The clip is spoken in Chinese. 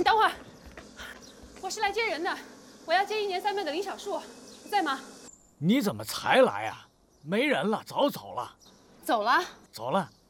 你等会儿，我是来接人的，我要接1年3班的林小树，你在吗？ 你怎么才来啊？没人了，早走了。 走了。 走了。